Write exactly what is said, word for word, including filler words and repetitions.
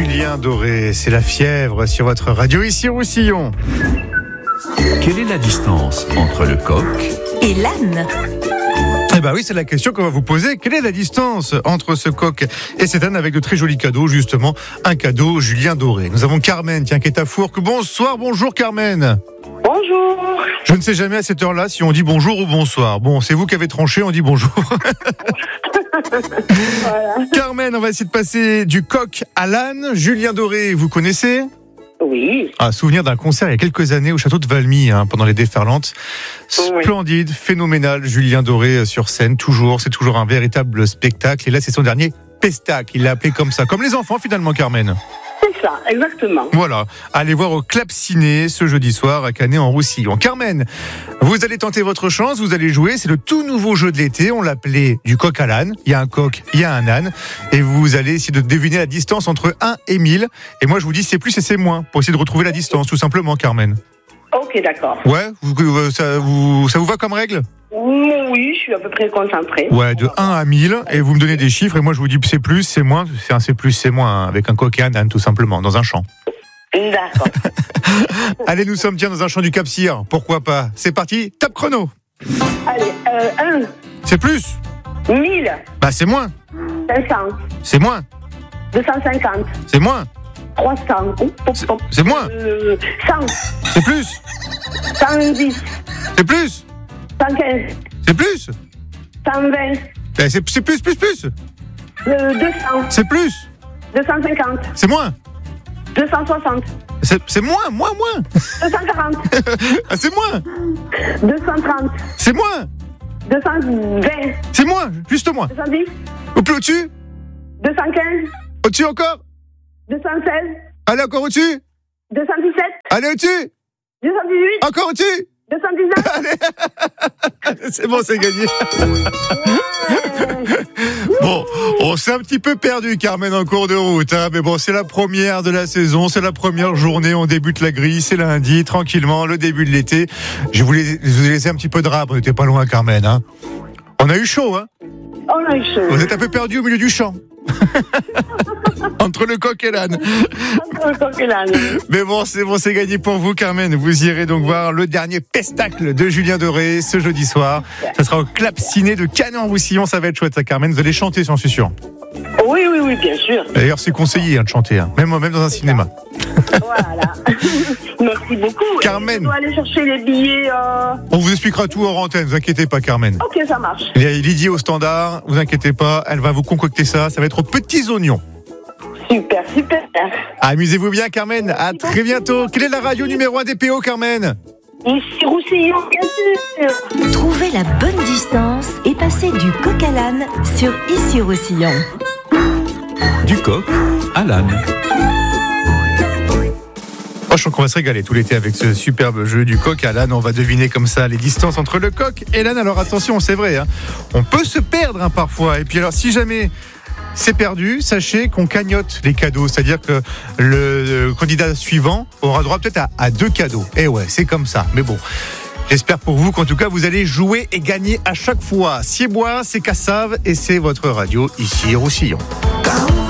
Julien Doré, c'est la fièvre sur votre radio ici au Roussillon. Quelle est la distance entre le coq et l'âne? Eh ben oui, c'est la question qu'on va vous poser. Quelle est la distance entre ce coq et cet âne, avec de très jolis cadeaux, justement, un cadeau Julien Doré. Nous avons Carmen, tiens, qui est à Fourques. Bonsoir, bonjour Carmen. Bonjour. Je ne sais jamais à cette heure-là si on dit bonjour ou bonsoir. Bon, c'est vous qui avez tranché, on dit bonjour. Voilà. Carmen, on va essayer de passer du coq à l'âne. Julien Doré, vous connaissez ? Oui. Un souvenir d'un concert il y a quelques années au château de Valmy, hein, pendant les déferlantes. Oui. Splendide, phénoménal, Julien Doré sur scène, toujours. C'est toujours un véritable spectacle. Et là, c'est son dernier pestac. Il l'a appelé comme ça. Comme les enfants, finalement, Carmen. C'est ça, exactement. Voilà. Allez voir au Clap Ciné ce jeudi soir à Canet-en-Roussillon. Carmen, vous allez tenter votre chance, vous allez jouer. C'est le tout nouveau jeu de l'été. On l'appelait du coq à l'âne. Il y a un coq, il y a un âne. Et vous allez essayer de deviner la distance entre un et mille. Et moi, je vous dis c'est plus et c'est moins pour essayer de retrouver la distance, tout simplement, Carmen. Ok, d'accord. Ouais, vous, ça, vous, ça vous va comme règle ? Oui, je suis à peu près concentrée. Ouais, de un à mille, et vous me donnez des chiffres, et moi je vous dis c'est plus, c'est moins, c'est un c'est plus, c'est moins, avec un coq et un âne, tout simplement, dans un champ. D'accord. Allez, nous sommes tiens dans un champ du Cap-Cyr, pourquoi pas ? C'est parti, top chrono. Allez, euh, un, C'est plus. mille, Bah c'est moins. cinq cents, C'est moins. deux cent cinquante, C'est moins. trois cents, oh, pop, C'est, pop. c'est moins. Euh, cent, C'est plus. cent dix, C'est plus. cent quinze, C'est plus. cent vingt, Bah, c'est, c'est plus, plus, plus. euh, deux cents, C'est plus. deux cent cinquante, C'est moins. deux cent soixante, C'est, c'est moins, moins, moins. deux cent quarante, Ah, c'est moins. deux cent trente, C'est moins. deux cent vingt, C'est moins, juste moins. deux cent dix, Au plus au-dessus. deux cent quinze, Au-dessus encore. deux cent seize, Allez, encore au-dessus. deux cent dix-sept, Allez, au-dessus. deux cent dix-huit, Encore au-dessus. deux cent dix-neuf. Allez. C'est bon, c'est gagné. Bon, on s'est un petit peu perdu, Carmen, en cours de route, hein, mais bon, c'est la première de la saison, c'est la première journée, on débute la grille, c'est lundi, tranquillement, le début de l'été. Je voulais vous laisser un petit peu de rap, on n'était pas loin, Carmen, hein. On a eu chaud, hein. On a eu chaud. Vous êtes un peu perdu au milieu du champ. Entre le coq et l'âne. Entre le coq et l'âne. Mais bon, c'est bon, c'est gagné pour vous, Carmen. Vous irez donc voir le dernier pestacle de Julien Doré ce jeudi soir. Ça sera au Clap Ciné de Canet-en-Roussillon. Ça va être chouette, ça, Carmen. Vous allez chanter, j'en suis sûr. Oui, oui, oui, bien sûr. D'ailleurs, c'est conseillé hein, de chanter, hein. même, même dans un cinéma. Voilà. Merci beaucoup. Carmen. Je dois aller chercher les billets. Euh... On vous expliquera tout hors antenne, vous inquiétez pas, Carmen. Ok, ça marche. Il y a Lydie au standard, vous inquiétez pas, elle va vous concocter ça. Ça va être aux petits oignons. Super, super. Amusez-vous bien, Carmen. À très bientôt. Quelle est la radio numéro un des P O, Carmen ? Ici Roussillon, bien sûr. Trouvez la bonne distance et passez du coq à l'âne sur Ici Roussillon. Du coq à l'âne. Oh, je crois qu'on va se régaler tout l'été avec ce superbe jeu du coq à l'âne. On va deviner comme ça les distances entre le coq et l'âne. Alors attention, c'est vrai, hein, on peut se perdre hein, parfois. Et puis alors, si jamais c'est perdu, sachez qu'on cagnotte les cadeaux. C'est-à-dire que le, le candidat suivant aura droit peut-être à, à deux cadeaux. Et ouais, c'est comme ça. Mais bon, j'espère pour vous qu'en tout cas, vous allez jouer et gagner à chaque fois. Siebois, c'est Cassave et c'est votre radio ici, Roussillon.